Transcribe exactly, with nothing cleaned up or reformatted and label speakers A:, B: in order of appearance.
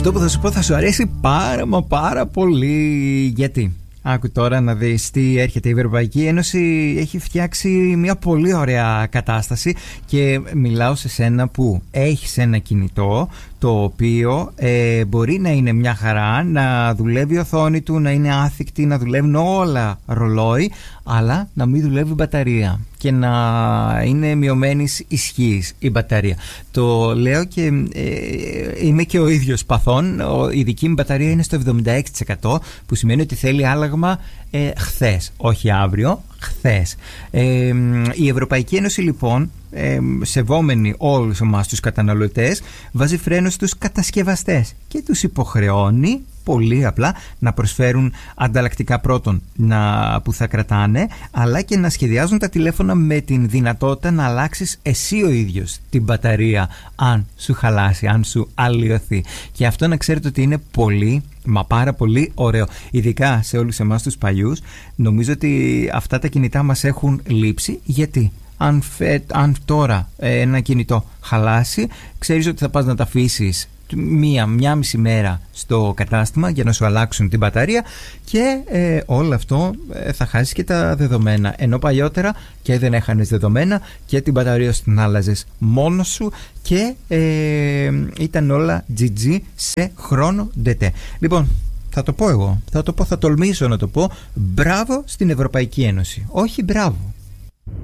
A: Αυτό που θα σου πω θα σου αρέσει πάρα μα πάρα πολύ. Γιατί? Άκου τώρα να δεις τι έρχεται. Η Ευρωπαϊκή Ένωση έχει φτιάξει μια πολύ ωραία κατάσταση και μιλάω σε σένα που έχεις ένα κινητό το οποίο ε, μπορεί να είναι μια χαρά, να δουλεύει η οθόνη του, να είναι άθικτη, να δουλεύουν όλα ρολόι, αλλά να μην δουλεύει η μπαταρία και να είναι μειωμένης ισχύς η μπαταρία. Το λέω και ε, είμαι και ο ίδιος παθών. Η δική μου μπαταρία είναι στο εβδομήντα έξι τοις εκατό, που σημαίνει ότι θέλει άλλαγμα ε, χθες, όχι αύριο, χθες. Ε, η Ευρωπαϊκή Ένωση λοιπόν, ε, σεβόμενοι όλους εμάς τους καταναλωτές, βάζει φρένο στους κατασκευαστές και τους υποχρεώνει πολύ απλά να προσφέρουν ανταλλακτικά, πρώτον να, που θα κρατάνε, αλλά και να σχεδιάζουν τα τηλέφωνα με την δυνατότητα να αλλάξεις εσύ ο ίδιος την μπαταρία αν σου χαλάσει, αν σου αλλοιωθεί. Και αυτό να ξέρετε ότι είναι πολύ, μα πάρα πολύ ωραίο. Ειδικά σε όλους εμάς τους παλιούς, νομίζω ότι αυτά τα κινητά μας έχουν λείψει. Γιατί? Αν, φε, αν τώρα ε, ένα κινητό χαλάσει, ξέρεις ότι θα πας να τα αφήσεις μία, μία μισή μέρα στο κατάστημα για να σου αλλάξουν την μπαταρία και ε, όλο αυτό ε, θα χάσεις και τα δεδομένα. Ενώ παλιότερα και δεν έχανες δεδομένα και την μπαταρία σου την άλλαζες μόνος σου και ε, ήταν όλα τζι τζι σε χρόνο ντετέ. Λοιπόν, θα το πω εγώ, θα το πω, θα τολμήσω να το πω. Μπράβο στην Ευρωπαϊκή Ένωση. Όχι μπράβο,